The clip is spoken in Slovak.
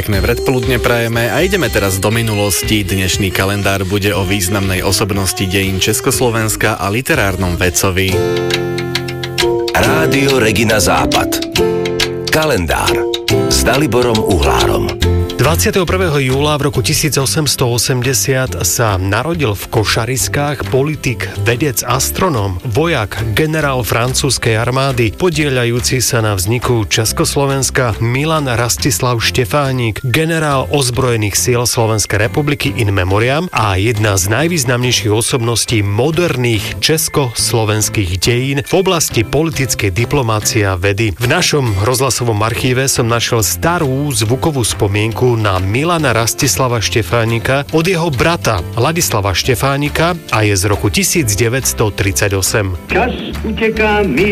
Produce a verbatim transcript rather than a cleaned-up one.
Pekné predpoludne prajeme a ideme teraz do minulosti. Dnešný kalendár bude o významnej osobnosti dejín Československa a literárnom vedcovi. Rádio Regina Západ. Kalendár s Daliborom Uhlárom. dvadsiateho prvého júla v roku tisícosemstoosemdesiat sa narodil v Košariskách politik, vedec, astronóm, vojak, generál francúzskej armády, podieľajúci sa na vzniku Československa Milan Rastislav Štefánik, generál ozbrojených síl Slovenskej republiky in memoriam a jedna z najvýznamnejších osobností moderných československých dejín v oblasti politickej diplomácie a vedy. V našom rozhlasovom archíve som našiel starú zvukovú spomienku na Milana Rastislava Štefánika od jeho brata Ladislava Štefánika a je z roku devätnásť tridsaťosem. Čas uteká, my